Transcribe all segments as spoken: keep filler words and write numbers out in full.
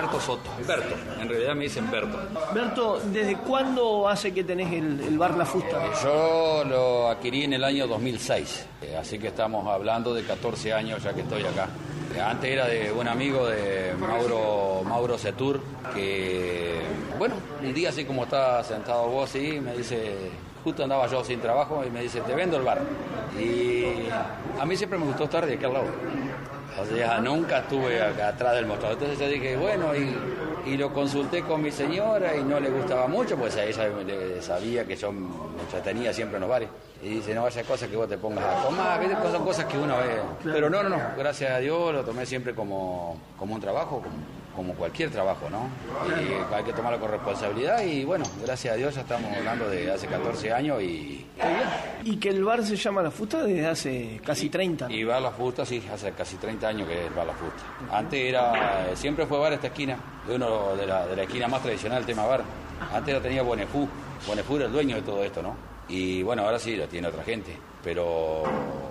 Berto Soto. Berto, en realidad me dicen Berto. Berto, ¿desde cuándo hace que tenés el, el bar La Fusta? Yo lo adquirí en el año dos mil seis, así que estamos hablando de catorce años ya que estoy acá. Antes era de un amigo de Mauro, Mauro Setur, que, bueno, un día así como está sentado vos, sí, me dice, justo andaba yo sin trabajo y me dice, te vendo el bar. Y a mí siempre me gustó estar de aquel lado. O sea, nunca estuve acá atrás del mostrador. Entonces yo dije, bueno, y, y lo consulté con mi señora y no le gustaba mucho, pues a ella le sabía que yo me entretenía siempre en los bares. Y dice, no vaya cosas que vos te pongas a tomar, son cosas que uno ve. Pero no, no, no, gracias a Dios lo tomé siempre como, como un trabajo, como, como cualquier trabajo, ¿no? Y hay que tomarlo con responsabilidad y bueno, gracias a Dios ya estamos hablando de hace catorce años y... Y que el bar se llama La Fusta desde hace casi treinta. Y Bar La Fusta, sí, hace casi treinta años que es Bar La Fusta. Antes era, siempre fue bar esta esquina, de uno de la, de la esquina más tradicional del tema bar. Antes lo tenía Bonefú, Bonefú era el dueño de todo esto, ¿no? Y bueno, ahora sí, lo tiene otra gente, pero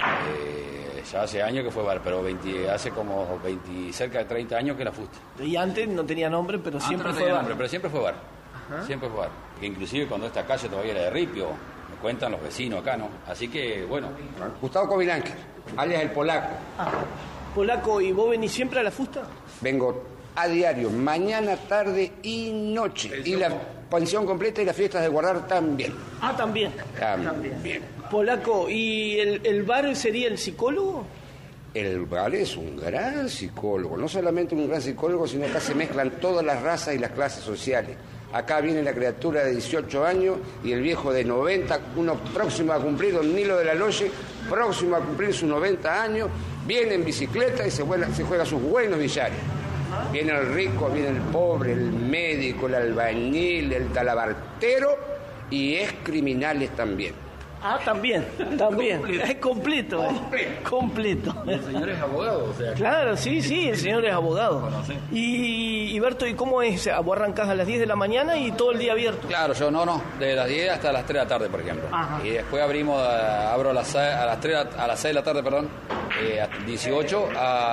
eh, ya hace años que fue bar, pero veinte, hace como veinte, cerca de treinta años que La Fusta. Y antes no tenía nombre, pero antes siempre no fue tenía bar. Nombre, pero siempre fue bar, Ajá. siempre fue bar. Que inclusive cuando esta calle todavía era de Ripio, me cuentan los vecinos acá, ¿no? Así que, bueno. Gustavo Covilanque, alias El Polaco. Ah, Polaco, ¿y vos venís siempre a La Fusta? Vengo a diario, mañana, tarde y noche. Y la pensión completa y las fiestas de guardar también. Ah, también. También. Bien. Polaco, ¿y el, el bar sería el psicólogo? El bar es un gran psicólogo, no solamente un gran psicólogo, sino que acá se mezclan todas las razas y las clases sociales. Acá viene la criatura de dieciocho años y el viejo de noventa, uno próximo a cumplir, don Nilo de la Loye, próximo a cumplir sus noventa años, viene en bicicleta y se juega, se juega sus buenos billares. Viene el rico, viene el pobre, el médico, el albañil, el talabartero y es criminales también. Ah, también, también. Completo. Es completo. Completo. Eh. Completo. El señor es abogado, o sea. Claro, sí, sí, el señor es abogado. Conoce. Y, y Berto, ¿y cómo es? Vos arrancás a las diez de la mañana y todo el día abierto. Claro, yo no, no, de las diez hasta las tres de la tarde, por ejemplo. Ajá. Y después abrimos, a, abro a las, a las tres, a las seis de la tarde, perdón, eh, dieciocho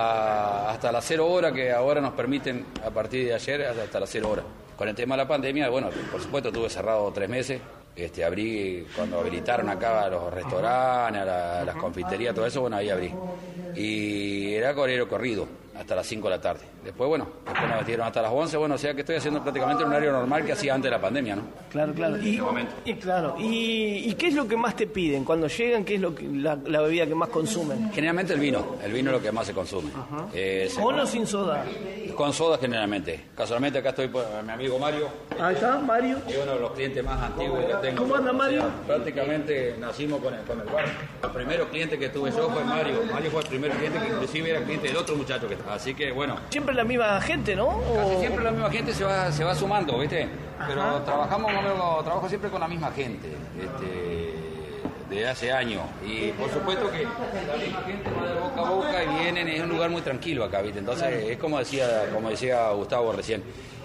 a, hasta las cero hora, que ahora nos permiten, a partir de ayer, hasta las cero horas. Con el tema de la pandemia, bueno, por supuesto, estuve cerrado tres meses. Este, abrí cuando habilitaron acá a los restaurantes, a, la, a las confiterías, todo eso, bueno, ahí abrí. Y era horario corrido, hasta las cinco de la tarde. Después, bueno, después nos metieron hasta las once, bueno, o sea que estoy haciendo prácticamente un horario normal que hacía antes de la pandemia, ¿no? Claro, claro. Y, y claro. Y, ¿Y qué es lo que más te piden? Cuando llegan, ¿qué es lo que, la, la bebida que más consumen? Generalmente el vino, el vino es lo que más se consume. Eh, se ¿Con o sin soda? Con soda generalmente. Casualmente acá estoy por mi amigo Mario. Ahí está, Mario. Es uno de los clientes más antiguos que tengo. ¿Cómo anda, Mario? O sea, prácticamente nacimos con el, con el bar. El primer cliente que tuve yo fue Mario. Mario fue el primer cliente que inclusive era cliente del otro muchacho que estaba. Así que bueno. Siempre la misma gente, ¿no? Casi O... siempre la misma gente se va, se va sumando, ¿viste? Pero Ajá. trabajamos, trabajo siempre con la misma gente. Este, de hace años y por supuesto que la misma gente va de boca a boca y vienen, es un lugar muy tranquilo acá, ¿viste? Entonces es como decía, como decía Gustavo recién,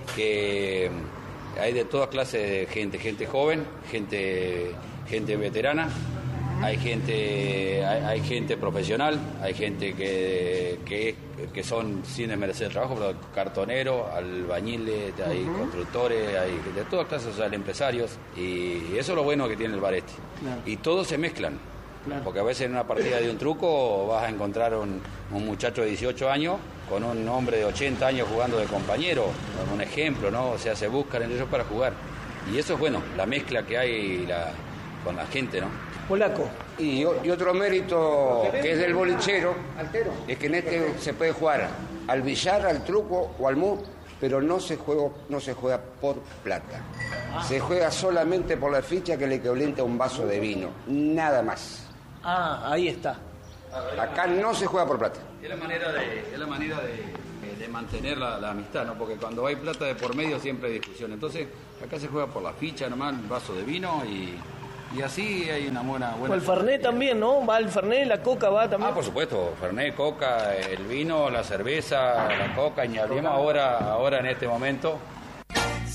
que hay de todas clases de gente, gente joven, gente, gente veterana, hay gente, hay, hay gente profesional, hay gente que, que, que son sin desmerecer el trabajo, pero cartoneros, albañiles, hay uh-huh. constructores, hay de todas clases, o sea, empresarios, y eso es lo bueno que tiene el bar este. Claro. Y todos se mezclan, claro. Porque a veces en una partida de un truco vas a encontrar un, un muchacho de dieciocho años con un hombre de ochenta años jugando de compañero, como un ejemplo, ¿no? O sea, se buscan entre ellos para jugar. Y eso es bueno, la mezcla que hay la, con la gente, ¿no? Polaco. Y, y otro mérito que es del bolichero es que en este se puede jugar al billar, al truco o al mus, pero no se juega, no se juega por plata. Ah. Se juega solamente por la ficha que le calienta un vaso de vino, nada más. Ah, ahí está. Acá no se juega por plata. Es la manera de, es la manera de, de mantener la, la amistad, ¿no? Porque cuando hay plata de por medio siempre hay discusión. Entonces acá se juega por la ficha nomás, un vaso de vino y... Y así hay una buena... buena... O el Fernet también, ¿no? Va el Fernet, la Coca va también. Ah, por supuesto, Fernet, Coca, el vino, la cerveza, la Coca, y hablemos ahora, ahora en este momento,